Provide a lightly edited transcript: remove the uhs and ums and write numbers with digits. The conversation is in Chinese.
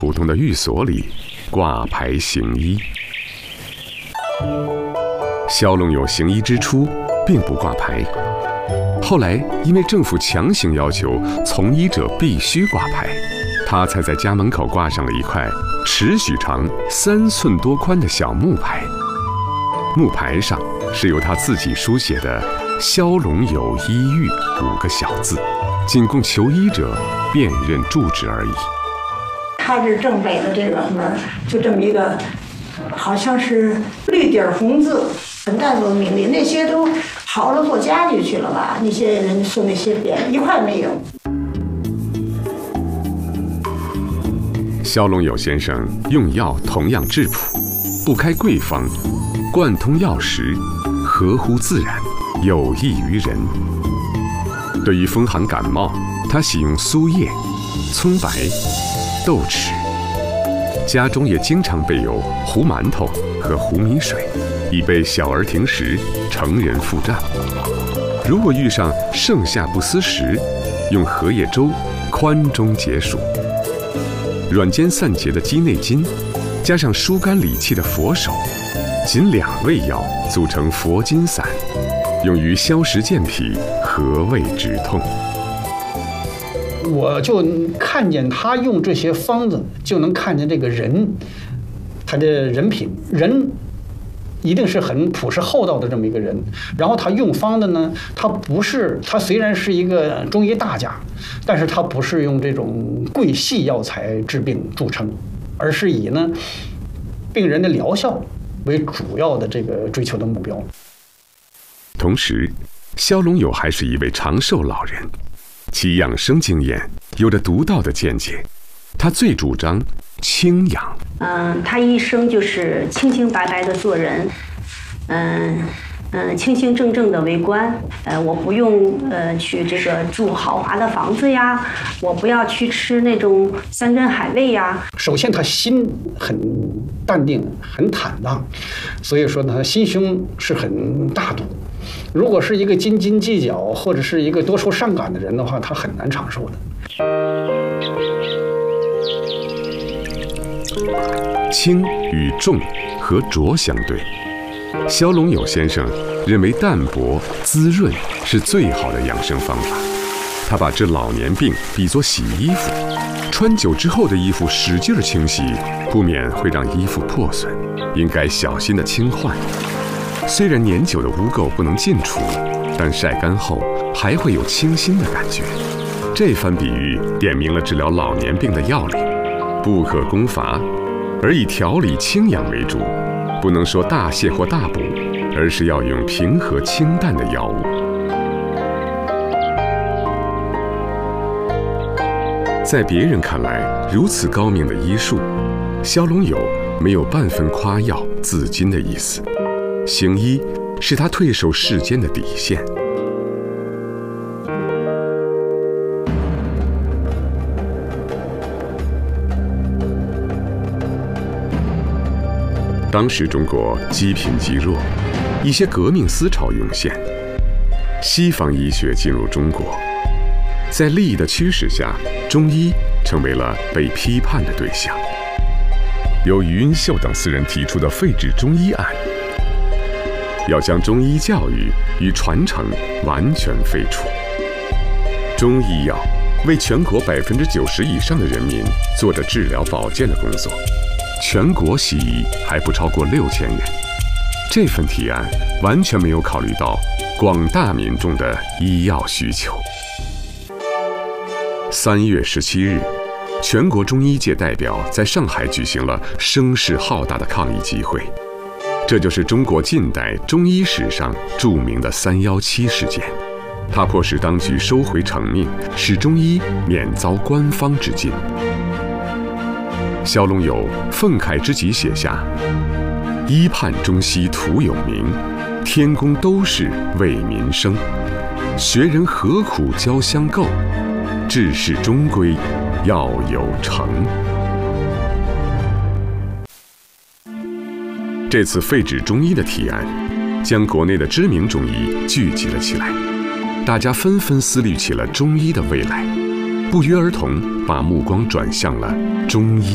普通的寓所里挂牌行医。萧龙友行医之初并不挂牌，后来因为政府强行要求从医者必须挂牌，他才在家门口挂上了一块尺许长、3寸多宽的小木牌。木牌上是由他自己书写的“萧龙友医寓”5个小字，仅供求医者辨认住址而已。 它是正北的这个门，就这么一个，好像是绿底红字，很大多名利，那些都跑了做家具去了吧？那些人送那些匾，一块没有。 萧龙友先生用药同样质朴，不开贵方，贯通药食，合乎自然，有益于人。对于风寒感冒，他喜用苏叶、葱白、豆豉，家中也经常备有糊馒头和糊米水，以备小儿停食、成人腹胀。如果遇上盛夏不思食，用荷叶粥宽中解暑。软坚散结的鸡内金，加上疏肝理气的佛手，仅2味药组成佛金散，用于消食健脾、和胃止痛。 我就看见他用这些方子，就能看见这个人，他的人品，人一定是很朴实厚道的这么一个人。然后他用方的呢，他虽然是一个中医大家，但是他不是用这种贵细药材治病著称，而是以呢病人的疗效为主要的这个追求的目标。 同时，萧龙友还是一位长寿老人，其养生经验有着独到的见解。他最主张清养。 他一生就是清清白白的做人，清清正正的为官。我不用去这个住豪华的房子呀，我不要去吃那种山珍海味呀。 首先，他心很淡定，很坦荡，所以说呢，他心胸是很大度。如果是一个斤斤计较或者是一个多愁善感的人的话，他很难长寿的。 轻与重和浊相对，萧龙友先生认为淡泊滋润是最好的养生方法。他把治老年病比作洗衣服，穿久之后的衣服使劲清洗，不免会让衣服破损，应该小心的清换。虽然年久的污垢不能尽除，但晒干后还会有清新的感觉。这番比喻点明了治疗老年病的要领：不可攻伐，而以调理清养为主，不能说大泻或大补，而是要用平和清淡的药物。在别人看来如此高明的医术，萧龙友没有半分夸耀自矜的意思。行医是他退守世间的底线。当时中国积贫积弱，一些革命思潮涌现，西方医学进入中国，在利益的驱使下，中医成为了被批判的对象。由余荫秀等4人提出的废止中医案，要将中医教育与传承完全废除。中医药为全国90%以上的人民做着治疗保健的工作，全国西医还不超过6000人。这份提案完全没有考虑到广大民众的医药需求。3月17日，全国中医界代表在上海举行了声势浩大的抗议集会。这就是中国近代中医史上著名的317事件，它迫使当局收回成命，使中医免遭官方之禁。萧龙友愤慨之极写下：医判中西徒有名，天公都是为民生。学人何苦交相构，治世终归要有成。这次废止中医的提案，将国内的知名中医聚集了起来，大家纷纷思虑起了中医的未来，不约而同把目光转向了中医。